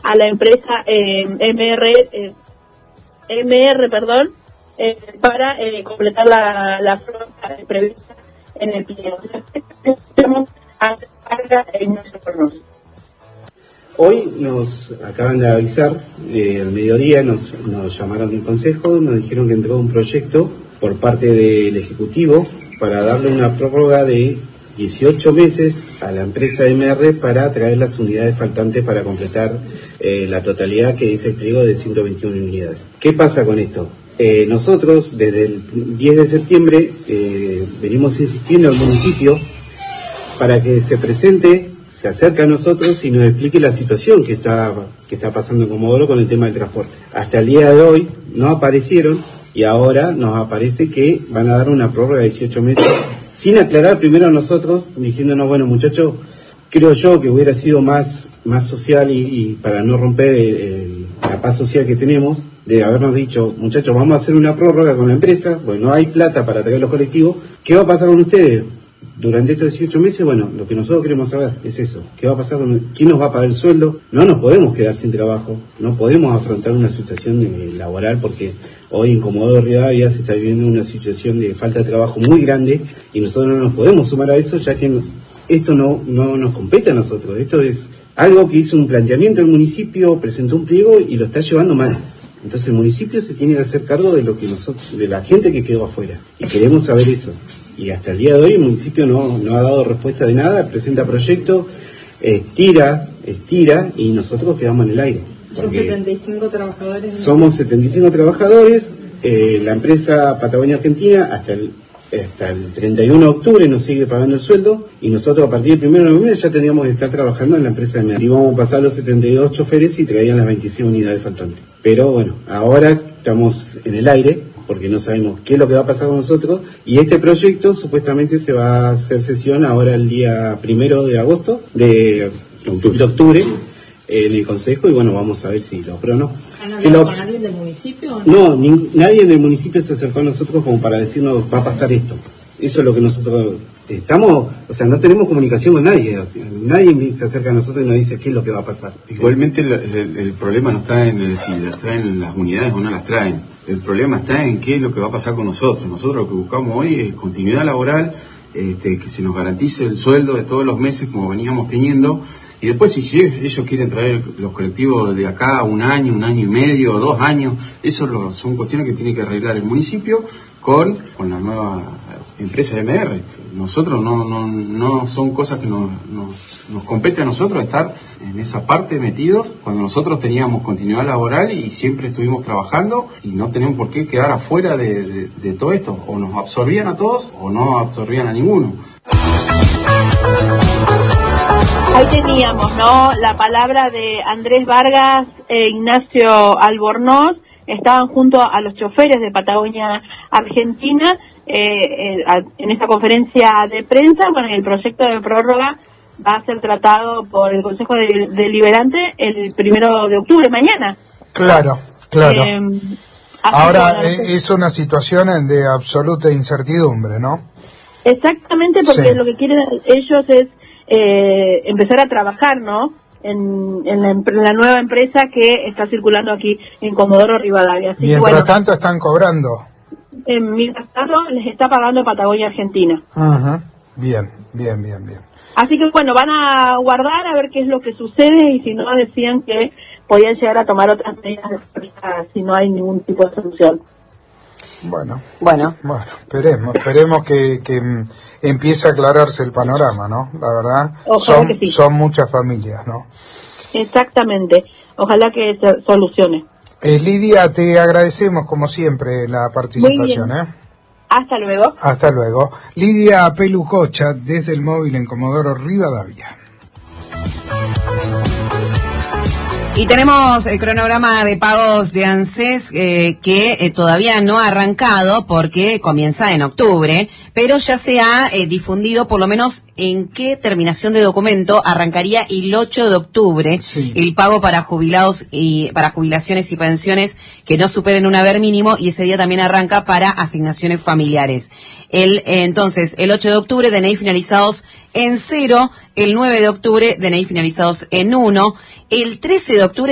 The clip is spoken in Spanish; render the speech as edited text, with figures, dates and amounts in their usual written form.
a la empresa MR, para completar la flota prevista en el pliego. Hoy nos acaban de avisar, al mediodía nos llamaron del consejo, nos dijeron que entró un proyecto por parte del Ejecutivo para darle una prórroga de 18 meses a la empresa MR para traer las unidades faltantes para completar la totalidad que dice el pliego de 121 unidades. ¿Qué pasa con esto? Nosotros desde el 10 de septiembre venimos insistiendo al municipio para que se presente, se acerque a nosotros y nos explique la situación que está pasando en Comodoro con el tema del transporte. Hasta el día de hoy no aparecieron y ahora nos aparece que van a dar una prórroga de 18 meses sin aclarar primero a nosotros, diciéndonos, bueno muchachos, creo yo que hubiera sido más social y para no romper la paz social que tenemos, de habernos dicho, muchachos, vamos a hacer una prórroga con la empresa, bueno, no hay plata para traer los colectivos, ¿qué va a pasar con ustedes? Durante estos 18 meses, bueno, lo que nosotros queremos saber es eso, ¿qué va a pasar quién nos va a pagar el sueldo? No nos podemos quedar sin trabajo, no podemos afrontar una situación laboral porque hoy en Comodoro Rivadavia se está viviendo una situación de falta de trabajo muy grande y nosotros no nos podemos sumar a eso ya que esto no nos compete a nosotros, esto es algo que hizo un planteamiento el municipio, presentó un pliego y lo está llevando mal. Entonces el municipio se tiene que hacer cargo de lo que de la gente que quedó afuera y queremos saber eso. Y hasta el día de hoy el municipio no ha dado respuesta de nada, presenta proyectos, estira y nosotros quedamos en el aire. ¿Son 75 trabajadores? Somos 75 trabajadores, la empresa Patagonia Argentina hasta el 31 de octubre nos sigue pagando el sueldo y nosotros a partir del 1 de noviembre ya teníamos que estar trabajando en la empresa de Medellín. Íbamos a pasar los 72 choferes y traían las 26 unidades faltantes. Pero bueno, ahora estamos en el aire porque no sabemos qué es lo que va a pasar con nosotros y este proyecto supuestamente se va a hacer sesión ahora el día 1 de agosto, de octubre, en el consejo y bueno, vamos a ver si lo aprueban o no. ¿Han hablado con alguien del municipio? No, nadie del municipio se acercó a nosotros como para decirnos va a pasar esto. Eso es lo que nosotros estamos, o sea, no tenemos comunicación con nadie, o sea, nadie se acerca a nosotros y nos dice qué es lo que va a pasar. Igualmente el problema no está en si las traen las unidades o no las traen, el problema está en qué es lo que va a pasar con nosotros. Nosotros lo que buscamos hoy es continuidad laboral, que se nos garantice el sueldo de todos los meses como veníamos teniendo. Y después si ellos quieren traer los colectivos de acá a un año y medio, 2 años, eso son cuestiones que tiene que arreglar el municipio con la nueva empresa de MR. Nosotros no son cosas que nos compete a nosotros estar en esa parte metidos cuando nosotros teníamos continuidad laboral y siempre estuvimos trabajando y no tenemos por qué quedar afuera de todo esto. O nos absorbían a todos o no absorbían a ninguno. Ahí teníamos, ¿no?, la palabra de Andrés Vargas e Ignacio Albornoz, estaban junto a los choferes de Patagonia Argentina en esta conferencia de prensa. Bueno, el proyecto de prórroga va a ser tratado por el Consejo Deliberante el 1 de octubre, mañana. Claro. Ahora es una situación de absoluta incertidumbre, ¿no? Exactamente, porque sí, lo que quieren ellos es empezar a trabajar, ¿no?, en la nueva empresa que está circulando aquí en Comodoro Rivadavia. Así mientras que, tanto están cobrando. Mientras tanto les está pagando Patagonia Argentina. Ajá. Bien. Así que bueno, van a guardar a ver qué es lo que sucede y si no decían que podían llegar a tomar otras medidas de seguridad si no hay ningún tipo de solución. Bueno, esperemos que empiece a aclararse el panorama, ¿no? La verdad, ojalá que sí. Son muchas familias, ¿no? Exactamente, ojalá que se solucione. Lidia, te agradecemos como siempre la participación. Muy bien. Hasta luego. Hasta luego. Lidia Pelucocha, desde el móvil en Comodoro Rivadavia. Y tenemos el cronograma de pagos de ANSES que todavía no ha arrancado porque comienza en octubre, pero ya se ha difundido por lo menos en qué terminación de documento arrancaría el 8 de octubre el pago para jubilados y para jubilaciones y pensiones que no superen un haber mínimo, y ese día también arranca para asignaciones familiares. Entonces, el 8 de octubre, DNI finalizados en 0, el 9 de octubre, DNI finalizados en 1, el 13 de octubre